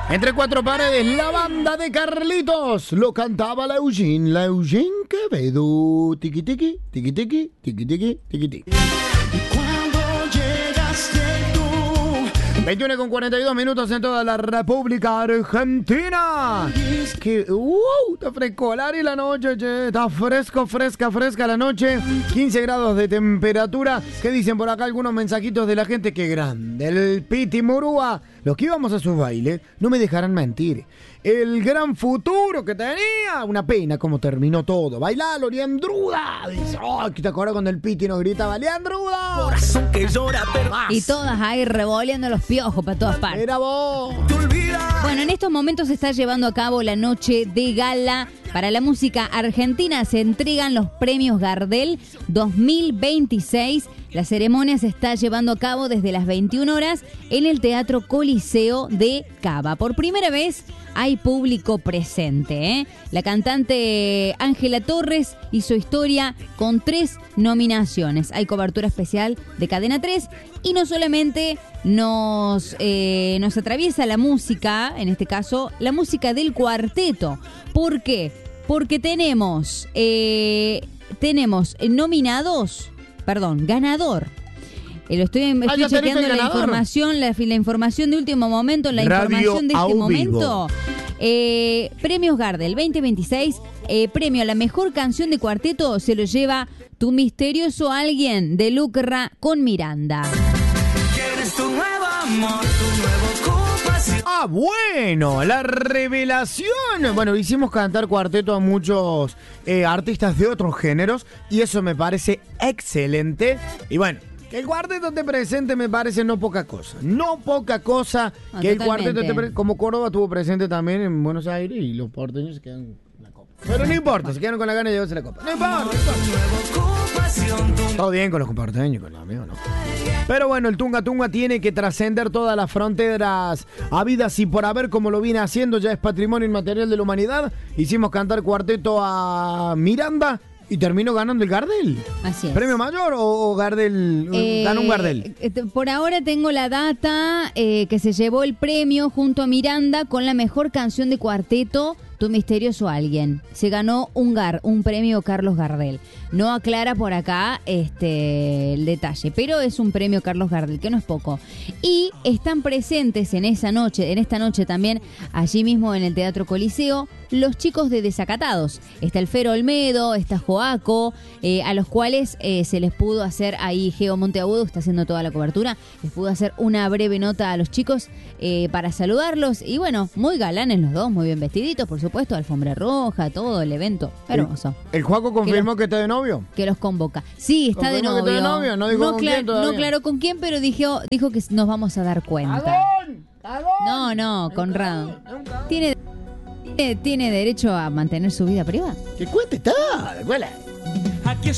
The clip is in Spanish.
Entre cuatro paredes, la banda de Carlitos. Lo cantaba la Eugene Quevedo. Tiki tiki, tiki tiki, tiki tiki, tiki tiki. 21:42 en toda la República Argentina. Que, está fresco el aire la noche, che. Está fresca la noche. 15 grados de temperatura. ¿Qué dicen por acá algunos mensajitos de la gente? Qué grande. El Piti Murúa. Los que íbamos a sus bailes no me dejarán mentir. El gran futuro que tenía. Una pena cómo terminó todo. Bailalo, Leandruda. Dice, ¿te acuerdas cuando el Piti nos gritaba, Leandruda? Corazón que llora, pero y todas ahí revoleando los piojos para todas partes. Era vos. te olvidas. Bueno, en estos momentos se está llevando a cabo la noche de gala para la música argentina. Se entregan los premios Gardel 2026. La ceremonia se está llevando a cabo desde las 21 horas en el Teatro Coliseo de Cava. Por primera vez hay público presente, ¿eh? La cantante Ángela Torres hizo historia con 3 nominaciones. Hay cobertura especial de Cadena 3 y no solamente nos atraviesa la música, en este caso la música del cuarteto. ¿Por qué? Porque tenemos ganador. Estoy chequeando la información de último momento, la Radio información de este Au momento. Premios Gardel 2026, premio a la mejor canción de cuarteto se lo lleva Tu Misterioso Alguien de Lucra con Miranda. Quieres tu nuevo amor, tu nuevo compasión. Ah, bueno, la revelación. Bueno, hicimos cantar cuarteto a muchos artistas de otros géneros y eso me parece excelente. Y bueno, que el cuarteto te presente me parece no poca cosa. No poca cosa que el cuarteto te presente. Como Córdoba estuvo presente también en Buenos Aires y los porteños se quedan con la copa. Pero no importa, se quedaron con la gana de llevarse la copa. No importa. Todo bien con los porteños, con los amigos, ¿no? Pero bueno, el Tunga Tunga tiene que trascender todas las fronteras habidas y por haber, como lo viene haciendo, ya es patrimonio inmaterial de la humanidad. Hicimos cantar cuarteto a Miranda y terminó ganando el Gardel. Así es. ¿Premio mayor o Gardel? Ganó un Gardel. Por ahora tengo la data que se llevó el premio junto a Miranda con la mejor canción de cuarteto, Tu Misterioso Alguien. Se ganó un premio Carlos Gardel. No aclara por acá el detalle, pero es un premio Carlos Gardel, que no es poco. Y están presentes en esta noche también, allí mismo en el Teatro Coliseo, los chicos de Desacatados. Está el Fero Olmedo, está Joaco, a los cuales se les pudo hacer, ahí Geo Monteagudo está haciendo toda la cobertura, les pudo hacer una breve nota a los chicos para saludarlos. Y bueno, muy galanes los dos, muy bien vestiditos, por supuesto, alfombra roja, todo el evento. Hermoso. ¿El Juaco confirmó que está de novio? Que los convoca. Sí, está de novio. Que está de novio, no dijo con quién todavía. No claro con quién, pero dijo que nos vamos a dar cuenta. ¡Cagón! No, Conrado. Tiene derecho a mantener su vida privada. Que cuente está, ¿cuál es? Aquí